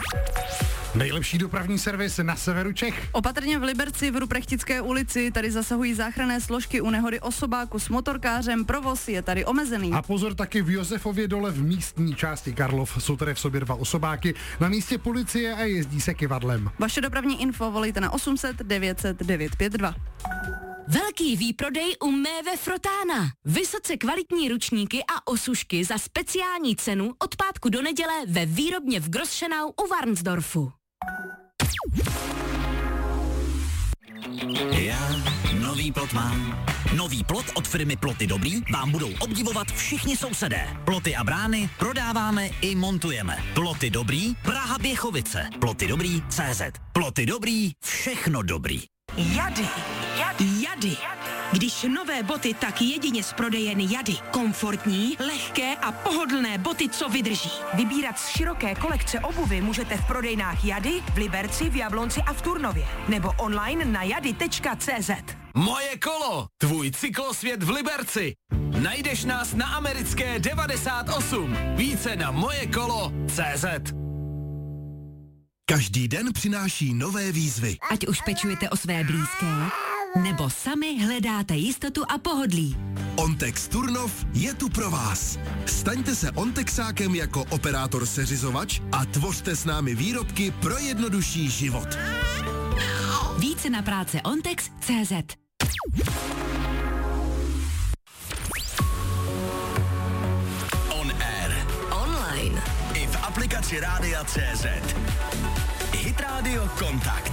Nejlepší dopravní servis na severu Čech. Opatrně v Liberci v Ruprechtické ulici, tady zasahují záchranné složky u nehody osobáku s motorkářem, provoz je tady omezený. A pozor taky v Josefově dole v místní části Karlov, jsou tady v sobě 2 osobáky, na místě policie a jezdí se kyvadlem. Vaše dopravní info volejte na 800 900 952. Velký výprodej u Méve Frotána. Vysoce kvalitní ručníky a osušky za speciální cenu od pátku do neděle ve výrobně v Grosschenau u Varnsdorfu. Já nový plot mám. Nový plot od firmy Ploty Dobrý vám budou obdivovat všichni sousedé. Ploty a brány prodáváme i montujeme. Ploty Dobrý, Praha Běchovice. Ploty Dobrý, CZ. Ploty Dobrý, všechno dobrý. Jady. Když nové boty, tak jedině z prodejen Jady. Komfortní, lehké a pohodlné boty, co vydrží. Vybírat z široké kolekce obuvy můžete v prodejnách Jady, v Liberci, v Jablonci a v Turnově. Nebo online na jady.cz. Moje kolo, tvůj cyklosvět v Liberci. Najdeš nás na americké 98. Více na mojekolo.cz. Každý den přináší nové výzvy. Ať už pečujete o své blízké, nebo sami hledáte jistotu a pohodlí. Ontex Turnov je tu pro vás. Staňte se Ontexákem jako operátor seřizovač a tvořte s námi výrobky pro jednodušší život. Více na práce Ontex.cz. On air. Online. I v aplikaci Rádia.cz. Hit Radio Kontakt.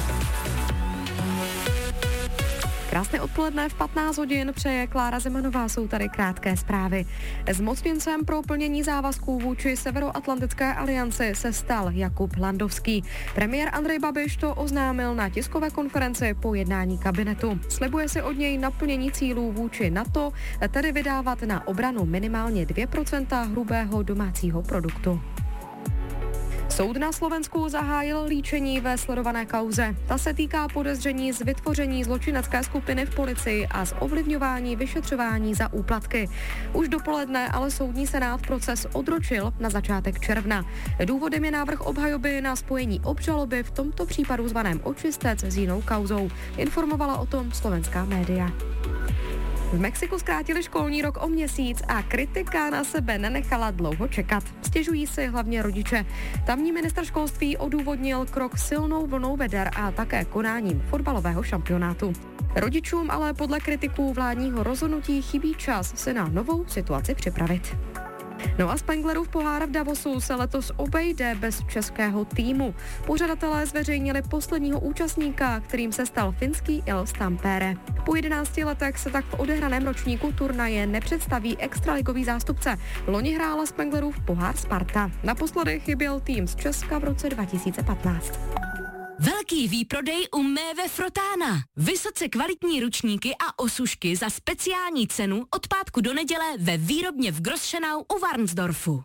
Krásné odpoledne v 15 hodin přeje Klára Zemanová, jsou tady krátké zprávy. Zmocněncem pro plnění závazků vůči Severoatlantické alianci se stal Jakub Landovský. Premiér Andrej Babiš to oznámil na tiskové konferenci po jednání kabinetu. Slibuje si od něj naplnění cílů vůči NATO, tedy vydávat na obranu minimálně 2% hrubého domácího produktu. Soud na Slovensku zahájil líčení ve sledované kauze. Ta se týká podezření z vytvoření zločinecké skupiny v policii a z ovlivňování vyšetřování za úplatky. Už dopoledne ale soudní senát proces odročil na začátek června. Důvodem je návrh obhajoby na spojení obžaloby v tomto případu zvaném očistec s jinou kauzou. Informovala o tom slovenská média. V Mexiku zkrátili školní rok o měsíc a kritika na sebe nenechala dlouho čekat. Stěžují si hlavně rodiče. Tamní ministr školství odůvodnil krok silnou vlnou veder a také konáním fotbalového šampionátu. Rodičům ale podle kritiků vládního rozhodnutí chybí čas se na novou situaci připravit. No a Spenglerův pohár v Davosu se letos obejde bez českého týmu. Pořadatelé zveřejnili posledního účastníka, kterým se stal finský Ilves Tampere. Po 11 letech se tak v odehraném ročníku turnaje nepředstaví extraligový zástupce. Loni hrála Spenglerův pohár Sparta. Naposledy chyběl tým z Česka v roce 2015. Velký výprodej u Méve Frotána. Vysoce kvalitní ručníky a osušky za speciální cenu od pátku do neděle ve výrobně v Grosschenau u Varnsdorfu.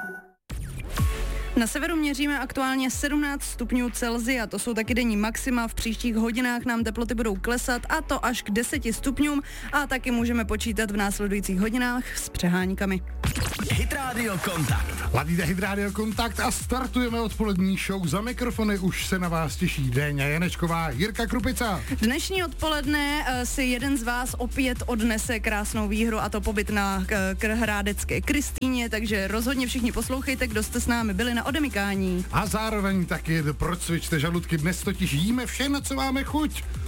Na severu měříme aktuálně 17 stupňů Celsia, to jsou taky denní maxima, v příštích hodinách nám teploty budou klesat a to až k 10 stupňům a taky můžeme počítat v následujících hodinách s přeháníkami. Hit Radio Kontakt. Ladíte Hit Radio Kontakt a startujeme odpolední show. Za mikrofony už se na vás těší Déňa Janečková, Jirka Krupica. Dnešní odpoledne si jeden z vás opět odnese krásnou výhru a to pobyt na hrádecké Kristýně, takže rozhodně všichni poslouchejte, kdo jste s námi byli na odemykání. A zároveň taky procvičte žaludky, dnes totiž jíme vše, na co máme chuť.